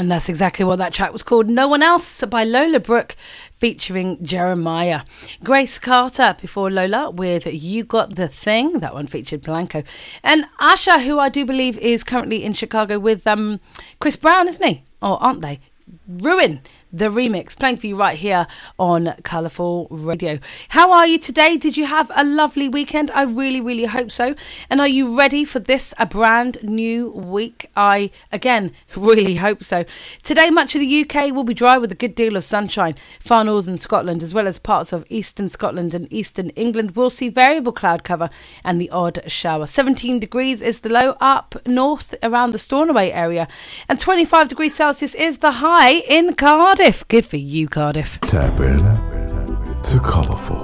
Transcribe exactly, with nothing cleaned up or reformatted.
And that's exactly what that track was called. No One Else by Lola Brooke featuring Jeremiah. Grace Carter before Lola with You Got the Thing. That one featured Polanco. And Asha, who I do believe is currently in Chicago with um, Chris Brown, isn't he? Or aren't they? Ruin, the remix, playing for you right here on Colourful Radio. How are you today? Did you have a lovely weekend? I really, really hope so. And are you ready for this, a brand new week? I, again, really hope so. Today, much of the U K will be dry with a good deal of sunshine. Far northern Scotland, as well as parts of eastern Scotland and eastern England, will see variable cloud cover and the odd shower. seventeen degrees is the low up north around the Stornoway area. And twenty-five degrees Celsius is the high in Cardiff. Good for you, Cardiff. Tap in to Colourful.